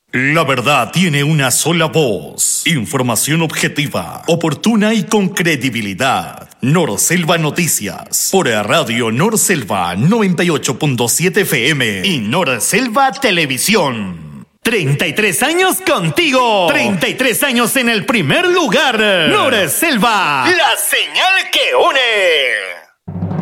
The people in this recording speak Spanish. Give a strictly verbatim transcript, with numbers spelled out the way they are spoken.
La verdad tiene una sola voz. Información objetiva, oportuna y con credibilidad. Norselva Noticias. Por Radio Norselva noventa y ocho punto siete F M. Y Norselva Televisión. treinta y tres años contigo. treinta y tres años en el primer lugar. Norselva. La señal que une.